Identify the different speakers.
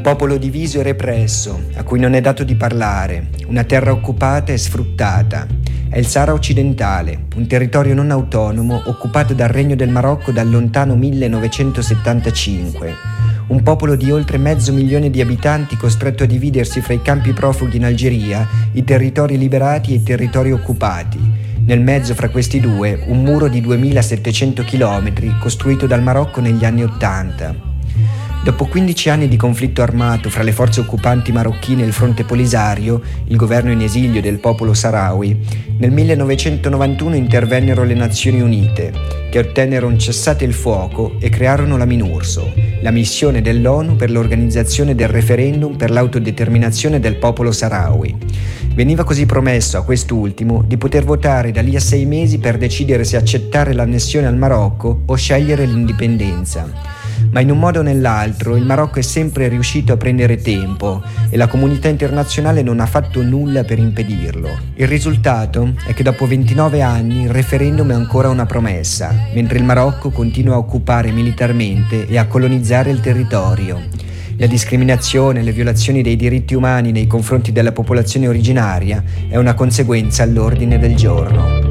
Speaker 1: popolo diviso e represso, a cui non è dato di parlare, una terra occupata e sfruttata. È il Sahara occidentale, un territorio non autonomo occupato dal Regno del Marocco dal lontano 1975. Un popolo di oltre 500.000 di abitanti costretto a dividersi fra i campi profughi in Algeria, i territori liberati e i territori occupati. Nel mezzo fra questi due un muro di 2700 km costruito dal Marocco negli anni '80. Dopo 15 anni di conflitto armato fra le forze occupanti marocchine e il Fronte Polisario, il governo in esilio del popolo saharawi, nel 1991 intervennero le Nazioni Unite, che ottennero un cessate il fuoco e crearono la MINURSO, la missione dell'ONU per l'organizzazione del referendum per l'autodeterminazione del popolo saharawi. Veniva così promesso a quest'ultimo di poter votare da lì a 6 mesi per decidere se accettare l'annessione al Marocco o scegliere l'indipendenza. Ma in un modo o nell'altro il Marocco è sempre riuscito a prendere tempo e la comunità internazionale non ha fatto nulla per impedirlo. Il risultato è che dopo 29 anni il referendum è ancora una promessa, mentre il Marocco continua a occupare militarmente e a colonizzare il territorio. La discriminazione e le violazioni dei diritti umani nei confronti della popolazione originaria è una conseguenza all'ordine del giorno.